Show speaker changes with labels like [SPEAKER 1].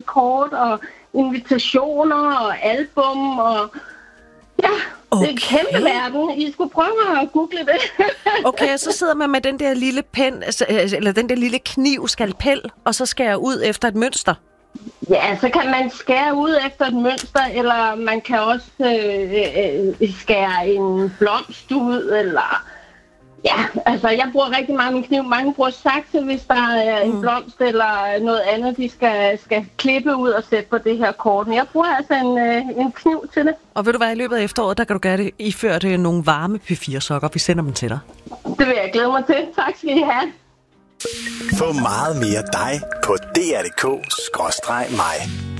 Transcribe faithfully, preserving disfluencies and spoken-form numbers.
[SPEAKER 1] kort og invitationer og album og... Ja, okay. Det er en kæmpe verden. I skulle prøve at google det.
[SPEAKER 2] Okay, så sidder man med den der lille pen, eller den der lille kniv, skalpel, og så skærer ud efter et mønster.
[SPEAKER 1] Ja, så kan man skære ud efter et mønster, eller man kan også øh, øh, skære en blomst ud, eller... Ja, altså jeg bruger rigtig mange kniv. Mange bruger sakse, hvis der er en blomst eller noget andet, de skal, skal klippe ud og sætte på det her kort. Men jeg bruger altså en, øh, en kniv til det.
[SPEAKER 2] Og ved du hvad, i løbet af efteråret, der kan du gøre det iført nogle varme P fire sokker. Vi sender dem til dig.
[SPEAKER 1] Det vil jeg glæde mig til. Tak skal I have.
[SPEAKER 3] Få meget mere dig på d r punktum d k skråstreg mig.